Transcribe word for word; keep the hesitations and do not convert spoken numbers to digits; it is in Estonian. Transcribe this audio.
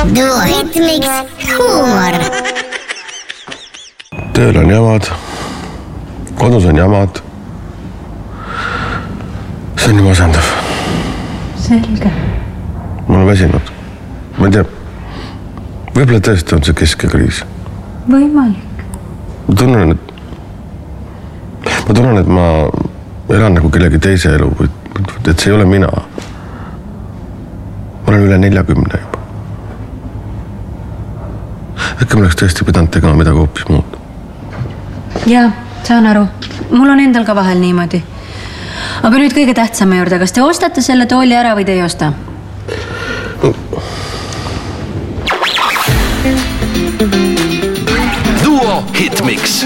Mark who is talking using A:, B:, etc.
A: Duo Hitmix huumor.
B: Tööl on jamad, kodus on jamad. See on nii masendav.
C: Selge.
B: Ma olen väsinud. Ma ei tea, võib-olla tõesti on see keskekriis.
C: Võimalik.
B: Ma tunnen, et ma tunnen, et ma elan nagu kellegi teise elu, et see ei ole mina. Ma olen üle neljakümne juba. Äkki ma oleks tõesti pidanud tegema midagi hoopis muud.
C: Jaa, saan aru. Mul on endal ka vahel niimoodi. Aga nüüd kõige tähtsama juurde. Kas te ostate selle tooli ära või te ei osta?
D: Duo Hitmix.